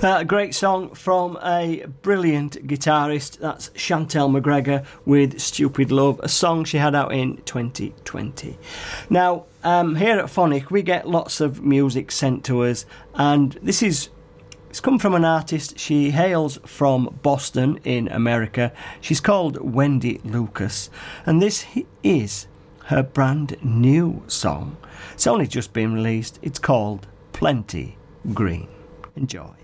A great song from a brilliant guitarist. That's Chantel McGregor with Stupid Love, a song she had out in 2020. Now, here at Phonic, we get lots of music sent to us, and it's come from an artist. She hails from Boston in America. She's called Wendy Lucas, and this is her brand new song. It's only just been released. It's called Plenty Green. Enjoy.